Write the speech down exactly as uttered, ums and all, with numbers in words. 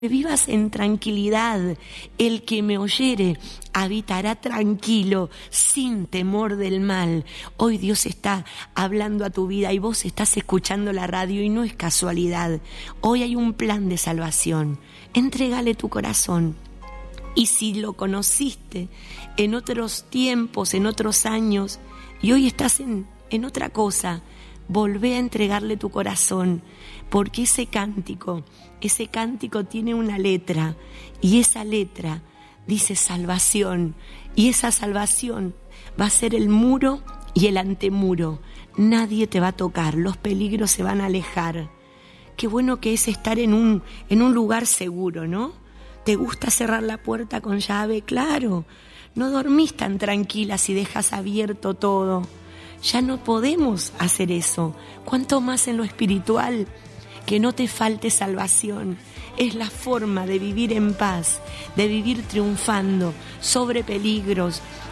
Que vivas en tranquilidad. El que me oyere habitará tranquilo, sin temor del mal. Hoy Dios está hablando a tu vida y vos estás escuchando la radio y no es casualidad. Hoy hay un plan de salvación. Entrégale tu corazón. Y si lo conociste en otros tiempos, en otros años, y hoy estás en, en otra cosa, volvé a entregarle tu corazón, porque ese cántico, ese cántico tiene una letra, y esa letra dice salvación, y esa salvación va a ser el muro y el antemuro. Nadie te va a tocar, los peligros se van a alejar. Qué bueno que es estar en un, en un lugar seguro, ¿no? ¿Te gusta cerrar la puerta con llave? Claro, no dormís tan tranquila si dejas abierto todo. Ya no podemos hacer eso. Cuanto más en lo espiritual, que no te falte salvación. Es la forma de vivir en paz, de vivir triunfando sobre peligros,